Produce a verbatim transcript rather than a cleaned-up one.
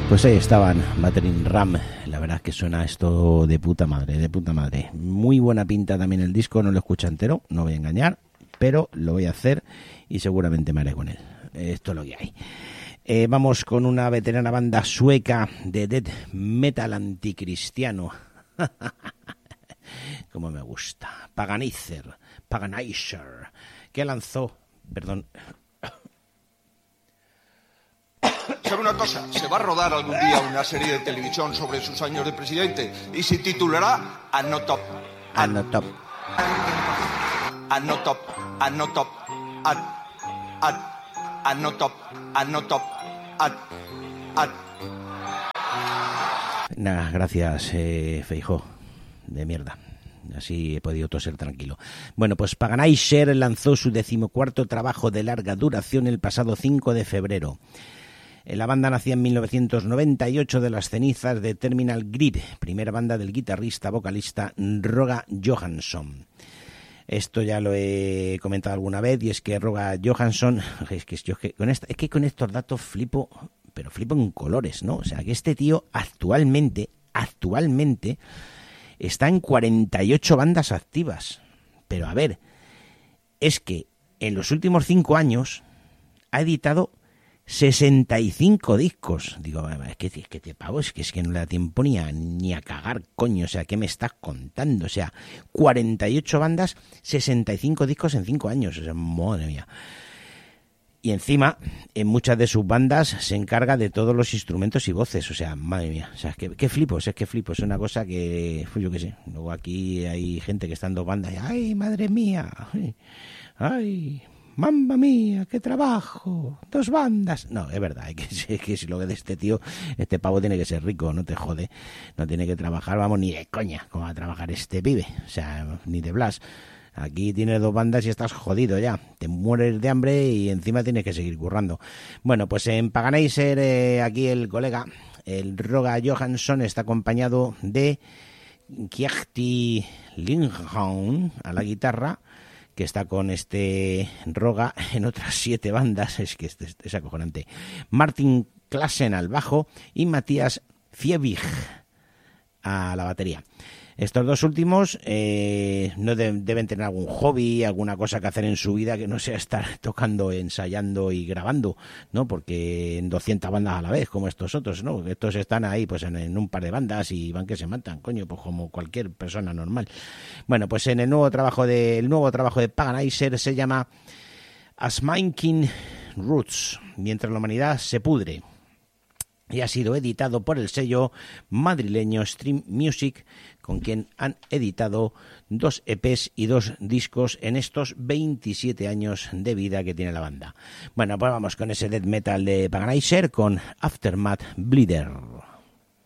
Pues ahí estaban, Battering Ram. La verdad es que suena esto de puta madre, de puta madre. Muy buena pinta también el disco, no lo escucho entero, no voy a engañar, pero lo voy a hacer y seguramente me haré con él. Esto es lo que hay. Eh, vamos con una veterana banda sueca de death metal anticristiano. Como me gusta. Paganizer, Paganizer, que lanzó, perdón... ¿Sabe una cosa? Se va a rodar algún día una serie de televisión sobre sus años de presidente y se titulará Anotop. Anotop. Anotop. Anotop. Ad. Ad. Anotop. Anotop. Ad. Ad. Nada, gracias, eh, Feijó. De mierda. Así he podido toser tranquilo. Bueno, pues Paganizer lanzó su decimocuarto trabajo de larga duración el pasado cinco de febrero. La banda nacía en mil novecientos noventa y ocho de las cenizas de Terminal Grip, primera banda del guitarrista vocalista Roga Johansson. Esto ya lo he comentado alguna vez, y es que Roga Johansson, es que, yo, es que, con esta, es que con estos datos flipo, pero flipo en colores, ¿no? O sea, que este tío actualmente, actualmente, está en cuarenta y ocho bandas activas. Pero a ver, es que en los últimos cinco años ha editado sesenta y cinco discos. Digo, es que, es que te pavo, es que, es que no le da tiempo ni a, ni a cagar, coño. O sea, ¿qué me estás contando? O sea, cuarenta y ocho bandas, sesenta y cinco discos en cinco años. O sea, madre mía. Y encima, en muchas de sus bandas se encarga de todos los instrumentos y voces. O sea, madre mía. O sea, que, qué flipo, es que flipo. Es una cosa que, yo qué sé. Luego aquí hay gente que está en dos bandas y, ¡ay, madre mía! ¡Ay! ay ¡Mamma mía, qué trabajo! ¡Dos bandas! No, es verdad, es que, es que si lo ves de este tío, este pavo tiene que ser rico, no te jode. No tiene que trabajar, vamos, ni de coña, como va a trabajar este pibe. O sea, ni de blas. Aquí tienes dos bandas y estás jodido ya. Te mueres de hambre y encima tienes que seguir currando. Bueno, pues en Paganizer, eh, aquí el colega, el Roga Johansson, está acompañado de Kjell Lindholm a la guitarra, que está con este Roga en otras siete bandas, es que es, es acojonante. Martin Klassen al bajo y Matías Fiebig a la batería. Estos dos últimos eh, no de, deben tener algún hobby, alguna cosa que hacer en su vida que no sea estar tocando, ensayando y grabando, ¿no? Porque en doscientas bandas a la vez, como estos otros, ¿no? Estos están ahí pues en, en un par de bandas y van que se matan, coño, pues como cualquier persona normal. Bueno, pues en el nuevo trabajo de, el nuevo trabajo de Paganizer se llama Asminking Roots, mientras la humanidad se pudre. Y ha sido editado por el sello madrileño Stream Music, con quien han editado dos E Pes y dos discos en estos veintisiete años de vida que tiene la banda. Bueno, pues vamos con ese death metal de Paganizer con Aftermath Bleeder.